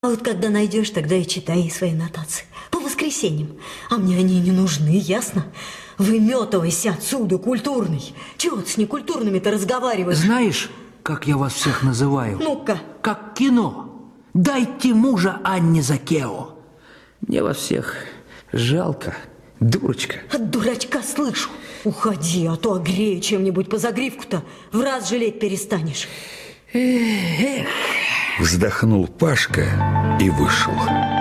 А вот когда найдешь, тогда и читай свои нотации. По воскресеньям. А мне они не нужны, ясно? Выметывайся отсюда, культурный. Чего ты с некультурными-то разговариваешь? Знаешь, как я вас всех называю? Ну-ка. Как кино. Дайте мужа Анне Закео. Мне вас всех жалко, дурочка. От дурачка слышу. Уходи, а то огрею чем-нибудь по загривку-то. В раз жалеть перестанешь. Вздохнул Пашка и вышел.